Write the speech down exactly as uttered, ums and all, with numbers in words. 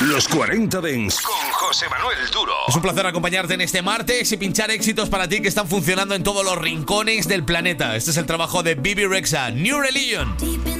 Los cuarenta Dents con José Manuel Duro. Es un placer acompañarte en este martes y pinchar éxitos para ti que están funcionando en todos los rincones del planeta. Este es el trabajo de Bebe Rexha, New Religion.